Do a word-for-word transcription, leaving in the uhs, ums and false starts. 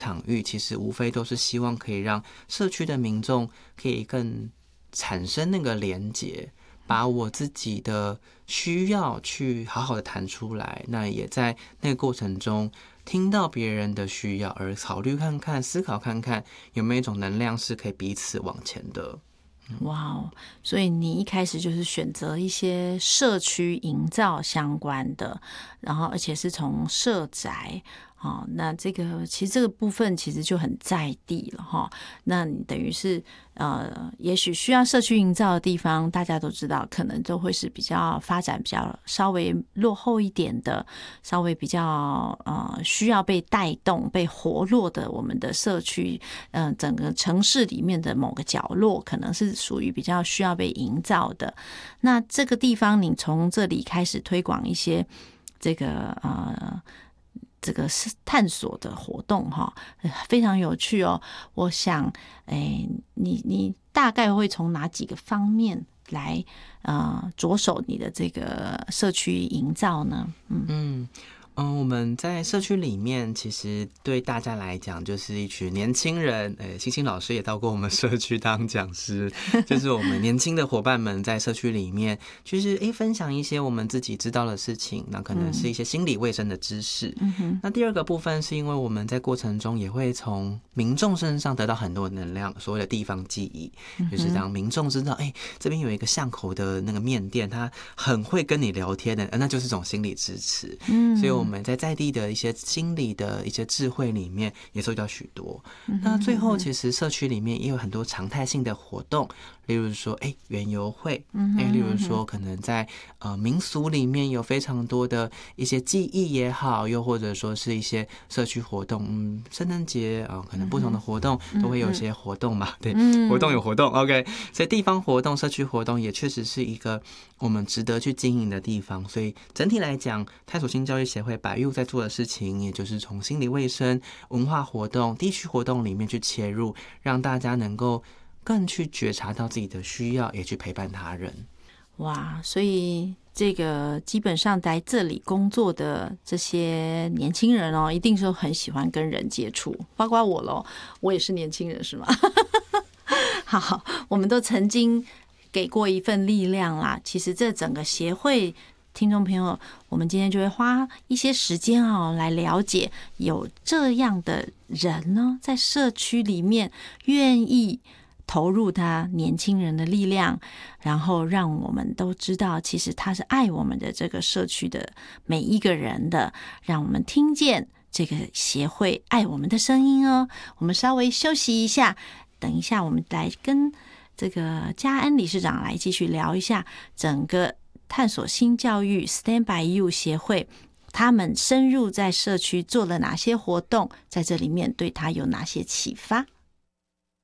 场域，其实无非都是希望可以让社区的民众可以更产生那个连结，把我自己的需要去好好的谈出来，那也在那个过程中听到别人的需要，而考虑看看、思考看看有没有一种能量是可以彼此往前的。 哇哦！所以你一开始就是选择一些社区营造相关的，然后而且是从社宅。哦，那这个其实这个部分其实就很在地了哈。那你等于是呃，也许需要社区营造的地方，大家都知道，可能都会是比较发展比较稍微落后一点的，稍微比较呃需要被带动、被活络的我们的社区，嗯、呃，整个城市里面的某个角落，可能是属于比较需要被营造的。那这个地方，你从这里开始推广一些这个呃。这个是探索的活动哈，非常有趣哦。我想，哎，你你大概会从哪几个方面来呃着手你的这个社区营造呢？嗯嗯。嗯，我们在社区里面，其实对大家来讲，就是一群年轻人。呃，星星老师也到过我们社区当讲师，就是我们年轻的伙伴们在社区里面，就是诶分享一些我们自己知道的事情，那可能是一些心理卫生的知识。嗯、那第二个部分是因为我们在过程中也会从民众身上得到很多能量，所谓的地方记忆，就是当民众知道，哎，这边有一个巷口的那个面店，他很会跟你聊天的，那就是一种心理支持。嗯，所以我们我们在在地的一些心理的一些智慧里面也受到许多。那最后其实社区里面也有很多常态性的活动，例如说哎园游会，哎例如说可能在呃民俗里面有非常多的一些记忆也好，又或者说是一些社区活动，嗯圣诞节啊、呃、可能不同的活动都会有一些活动嘛，对，活动有活动 OK， 所以地方活动社区活动也确实是一个我们值得去经营的地方。所以整体来讲，探索性教育协会百育在做的事情，也就是从心理卫生、文化活动、地区活动里面去切入，让大家能够更去觉察到自己的需要，也去陪伴他人。 哇，所以这个基本上在这里工作的这些年轻人哦，一定是很喜欢跟人接触，包括我咯，我也是年轻人是吗？好，我们都曾经给过一份力量啦。其实这整个协会，听众朋友，我们今天就会花一些时间哦，来了解有这样的人呢，在社区里面愿意投入他年轻人的力量，然后让我们都知道，其实他是爱我们的这个社区的每一个人的，让我们听见这个协会爱我们的声音哦。我们稍微休息一下，等一下我们来跟这个嘉恩理事长来继续聊一下整个探索新教育 Stand by You 协会，他们深入在社区做了哪些活动，在这里面对他有哪些启发。